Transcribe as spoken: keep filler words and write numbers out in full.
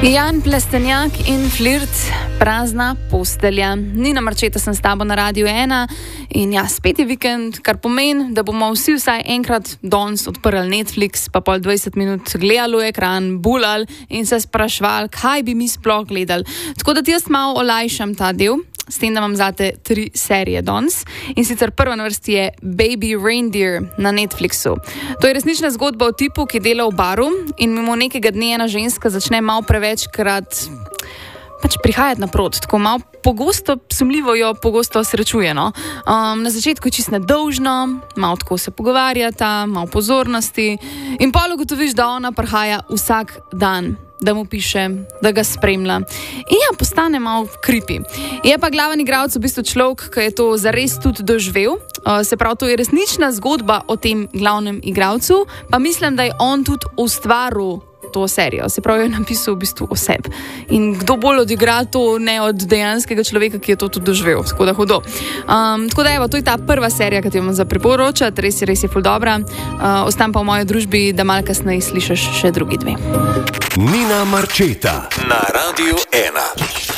Jan Plestenjak in Flirt, prazna postelja. Nina Marčeta sem s tabo na Radiu ena in ja, spet je vikend, kar pomeni, da bomo vsi vsaj enkrat danes odprli Netflix, pa pol dvajset minut gledali v ekran, bulali in se sprašvali, kaj bi mi sploh gledali. Tako da ti jaz malo olajšam ta del, s tem, da imam zate tri serije danes. In sicer prva na vrsti je Baby Reindeer na Netflixu. To je resnična zgodba o tipu, ki dela v baru in mimo nekega dne ena ženska začne malo prevečkrat pač prihajati naprot, tako malo pogosto, sumljivo jo pogosto srečuje, no. Um, na začetku je čist nedolžno, malo tako se pogovarjata, malo pozornosti in pol ugotoviš, da ona prihaja vsak dan, da mu piše, da ga spremlja. In ja, postane malo creepy. Je pa glaven igralec v bistvu človek, ki je to zares tudi doživel. Uh, se pravi, to je resnična zgodba o tem glavnem igralcu, pa mislim, da je on tudi ustvaril to serijo. Se pravi, je napisal v bistvu o sebi. In kdo bolj odigra to, ne od dejanskega človeka, ki je to tudi doživel. Tako da hudo. Um, tako da evo, to je ta prva serija, ki ti vam za priporočati. Res je, res je ful dobra. Uh, ostam pa v moji družbi, da malo kasneje slišiš še drugi dve. Nina Marčeta na Radiu ena.